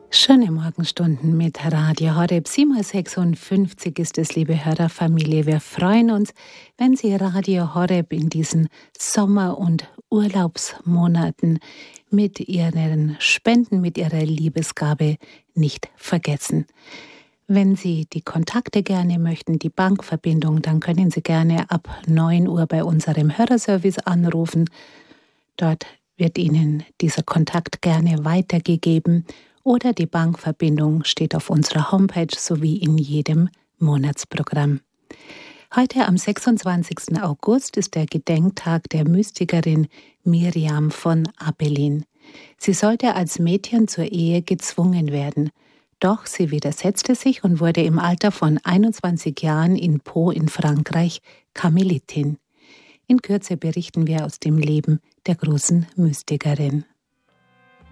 Schöne Morgenstunden mit Radio Horeb. 7:56 ist es, liebe Hörerfamilie. Wir freuen uns, wenn Sie Radio Horeb in diesen Sommer- und Urlaubsmonaten mit Ihren Spenden, mit Ihrer Liebesgabe nicht vergessen. Wenn Sie die Kontakte gerne möchten, die Bankverbindung, dann können Sie gerne ab 9 Uhr bei unserem Hörerservice anrufen. Dort wird Ihnen dieser Kontakt gerne weitergegeben. Oder die Bankverbindung steht auf unserer Homepage sowie in jedem Monatsprogramm. Heute am 26. August ist der Gedenktag der Mystikerin Miriam von Abelin. Sie sollte als Mädchen zur Ehe gezwungen werden. Doch sie widersetzte sich und wurde im Alter von 21 Jahren in Pau in Frankreich Karmelitin. In Kürze berichten wir aus dem Leben der großen Mystikerin.